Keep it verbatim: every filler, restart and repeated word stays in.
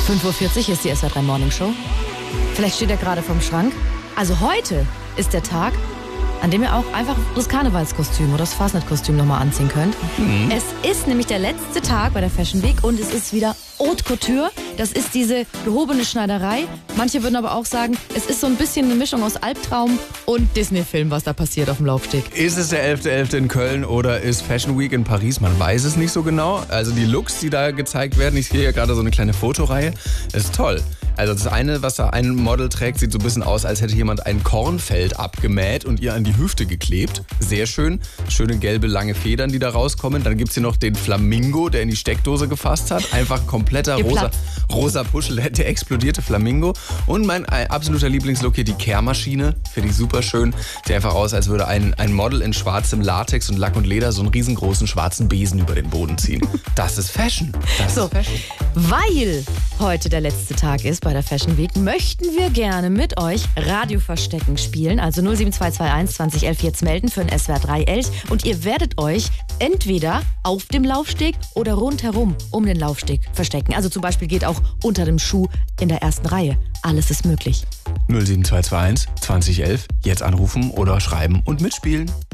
fünf Uhr vierzig ist die S W R drei Morning Show. Vielleicht steht er gerade vorm Schrank. Also heute ist der Tag, an dem ihr auch einfach das Karnevalskostüm oder das Fasnet-Kostüm nochmal anziehen könnt. Mhm. Es ist nämlich der letzte Tag bei der Fashion Week und es ist wieder Haute Couture. Das ist diese gehobene Schneiderei. Manche würden aber auch sagen, es ist so ein bisschen eine Mischung aus Albtraum und Disney-Film, was da passiert auf dem Laufsteg. Ist es der elfter elfter in Köln oder ist Fashion Week in Paris? Man weiß es nicht so genau. Also die Looks, die da gezeigt werden, ich sehe ja gerade so eine kleine Fotoreihe, ist toll. Also das eine, was da ein Model trägt, sieht so ein bisschen aus, als hätte jemand ein Kornfeld abgemäht und ihr an die Hüfte geklebt. Sehr schön. Schöne gelbe, lange Federn, die da rauskommen. Dann gibt es hier noch den Flamingo, der in die Steckdose gefasst hat. Einfach kompletter rosa, rosa Puschel, der explodierte Flamingo. Und mein absoluter Lieblingslook hier, die Kehrmaschine. Finde ich super schön. Sieht einfach aus, als würde ein, ein Model in schwarzem Latex und Lack und Leder so einen riesengroßen schwarzen Besen über den Boden ziehen. Das ist Fashion. Das so, ist Fashion. Weil heute der letzte Tag ist bei der Fashion Week, möchten wir gerne mit euch Radio-Verstecken spielen. Also null sieben zwei zwei eins zwanzig elf jetzt melden für ein S W R drei Elch. Und ihr werdet euch entweder auf dem Laufsteg oder rundherum um den Laufsteg verstecken. Also zum Beispiel geht auch unter dem Schuh in der ersten Reihe. Alles ist möglich. null sieben zwei zwei eins zwanzig elf jetzt anrufen oder schreiben und mitspielen.